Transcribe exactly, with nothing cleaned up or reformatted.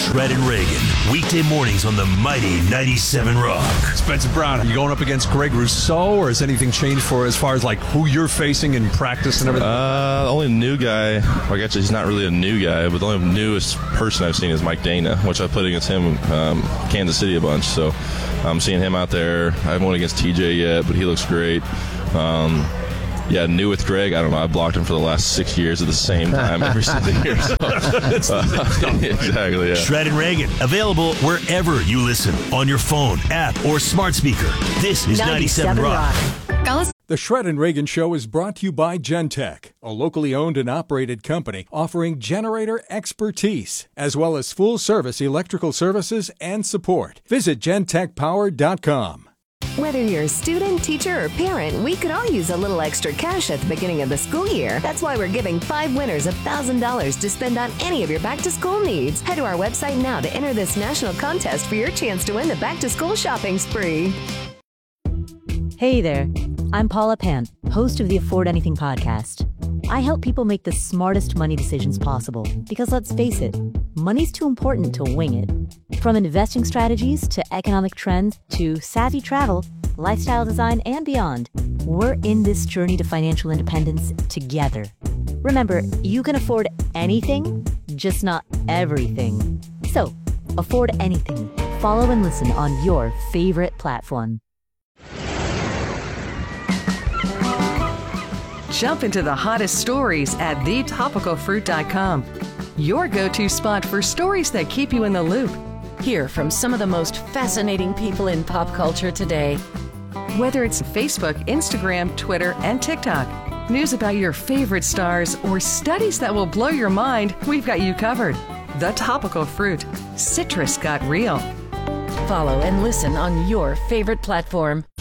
Shred and Reagan, weekday mornings on the mighty ninety-seven Rock. Spencer Brown, are you going up against Greg Rousseau, or has anything changed for as far as like who you're facing in practice and everything? Uh, the only new guy, well, I guess he's not really a new guy, but the only newest person I've seen is Mike Dana, which I played against him um, Kansas City a bunch. So I'm seeing him out there. I haven't won against T J yet, but he looks great. Um, Yeah, new with Greg. I don't know. I blocked him for the last six years at the same time every single year. So, uh, exactly, yeah. Shred and Reagan, available wherever you listen, on your phone, app, or smart speaker. This is ninety-seven, ninety-seven Rock. Rock. The Shred and Reagan Show is brought to you by Gentech, a locally owned and operated company offering generator expertise, as well as full-service electrical services and support. Visit gentech power dot com. Whether you're a student, teacher, or parent, we could all use a little extra cash at the beginning of the school year. That's why we're giving five winners one thousand dollars to spend on any of your back-to-school needs. Head to our website now to enter this national contest for your chance to win the back-to-school shopping spree. Hey there, I'm Paula Pant, host of the Afford Anything podcast. I help people make the smartest money decisions possible because, let's face it, money's too important to wing it. From investing strategies to economic trends to savvy travel, lifestyle design, and beyond, we're in this journey to financial independence together. Remember, you can afford anything, just not everything. So, afford anything. Follow and listen on your favorite platform. Jump into the hottest stories at the topical fruit dot com. Your go-to spot for stories that keep you in the loop. Hear from some of the most fascinating people in pop culture today. Whether it's Facebook, Instagram, Twitter, and TikTok, news about your favorite stars, or studies that will blow your mind, we've got you covered. The Topical Fruit. Citrus got real. Follow and listen on your favorite platform.